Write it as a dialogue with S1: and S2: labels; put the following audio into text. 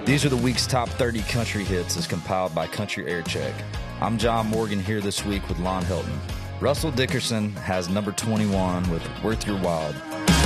S1: These are the week's top 30 country hits as compiled by Country Air Check. I'm John Morgan here this week with Lon Hilton. Russell Dickerson has number 21 with Worth Your Wild.